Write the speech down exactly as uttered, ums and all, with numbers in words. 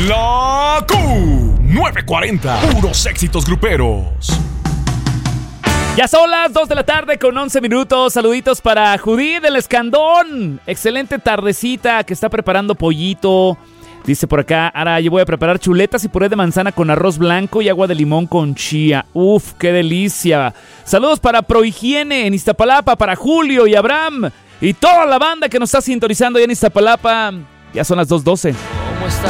La Q nueve cuarenta, puros éxitos gruperos. Ya son las dos de la tarde con once minutos. Saluditos para Judith del Escandón. Excelente tardecita que está preparando pollito. Dice por acá, ahora yo voy a preparar chuletas y puré de manzana con arroz blanco y agua de limón con chía. Uf, qué delicia. Saludos para Prohigiene en Iztapalapa, para Julio y Abraham y toda la banda que nos está sintonizando ya en Iztapalapa. Ya son las dos doce. ¿Cómo estás?